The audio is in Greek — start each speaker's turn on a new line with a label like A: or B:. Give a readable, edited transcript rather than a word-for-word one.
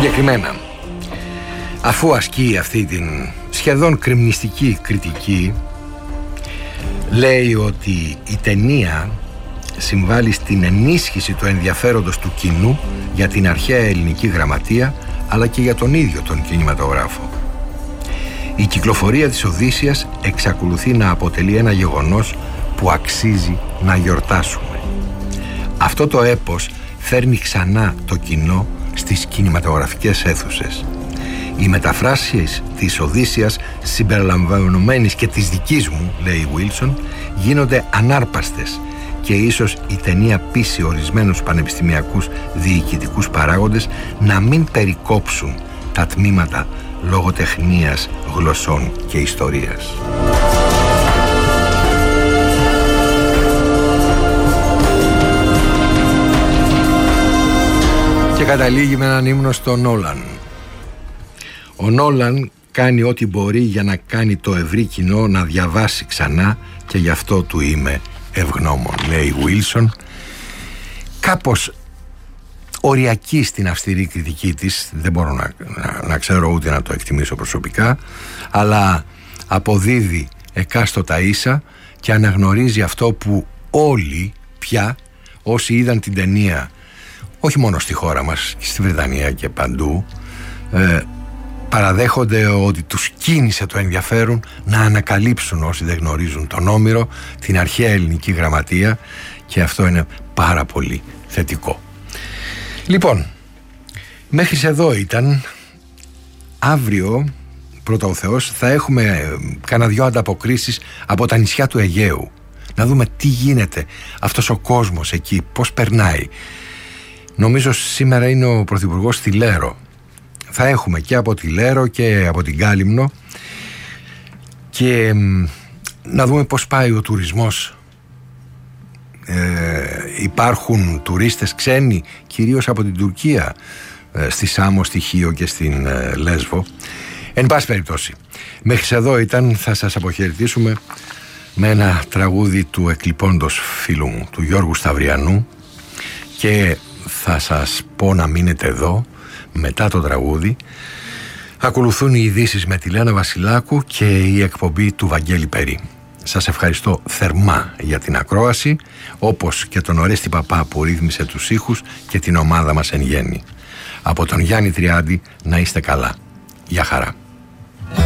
A: Συγκεκριμένα, αφού ασκεί αυτή την σχεδόν κριμνιστική κριτική, λέει ότι η ταινία συμβάλλει στην ενίσχυση του ενδιαφέροντος του κοινού για την αρχαία ελληνική γραμματεία, αλλά και για τον ίδιο τον κινηματογράφο. Η κυκλοφορία της Οδύσσειας εξακολουθεί να αποτελεί ένα γεγονός που αξίζει να γιορτάσουμε. Αυτό το έπος φέρνει ξανά το κοινό στις κινηματογραφικές αίθουσες. Οι μεταφράσεις της Οδύσσειας, συμπεριλαμβανομένης και της δικής μου, λέει Wilson, γίνονται ανάρπαστες και ίσως η ταινία πείσει ορισμένους πανεπιστημιακούς διοικητικούς παράγοντες να μην περικόψουν τα τμήματα λογοτεχνίας, γλωσσών και ιστορίας. Και καταλήγει με έναν ύμνο στον Νόλαν. Ο Νόλαν κάνει ό,τι μπορεί για να κάνει το ευρύ κοινό να διαβάσει ξανά και γι' αυτό του είμαι ευγνώμων, λέει Wilson, κάπως οριακή στην αυστηρή κριτική της. Δεν μπορώ να ξέρω ούτε να το εκτιμήσω προσωπικά, αλλά αποδίδει εκάστοτα ίσα και αναγνωρίζει αυτό που όλοι πια, όσοι είδαν την ταινία όχι μόνο στη χώρα μας και στη Βρετανία και παντού, παραδέχονται ότι τους κίνησε το ενδιαφέρον να ανακαλύψουν, όσοι δεν γνωρίζουν τον Όμηρο, την αρχαία ελληνική γραμματεία, και αυτό είναι πάρα πολύ θετικό. Λοιπόν, μέχρι εδώ ήταν. Αύριο, πρώτα ο Θεός, θα έχουμε κάνα δυο ανταποκρίσεις από τα νησιά του Αιγαίου. Να δούμε τι γίνεται αυτός ο κόσμος εκεί, πώς περνάει. Νομίζω σήμερα είναι ο Πρωθυπουργός στη Λέρο. Θα έχουμε και από τη Λέρο και από την Κάλυμνο και να δούμε πώς πάει ο τουρισμός. Υπάρχουν τουρίστες ξένοι, κυρίως από την Τουρκία, στη Σάμο, στη Χίο και στην Λέσβο. Εν πάση περιπτώσει, μέχρι εδώ ήταν. Θα σας αποχαιρετήσουμε με ένα τραγούδι του εκλειπώντος φίλου μου, του Γιώργου Σταυριανού, και θα σας πω να μείνετε εδώ. Μετά το τραγούδι ακολουθούν οι ειδήσεις με τη Λένα Βασιλάκου και η εκπομπή του Βαγγέλη Περί. Σας ευχαριστώ θερμά για την ακρόαση, όπως και τον Ορέστη Παπά που ρύθμισε τους ήχους και την ομάδα μας εν γέννη. Από τον Γιάννη Τριάντη, να είστε καλά. Γεια χαρά.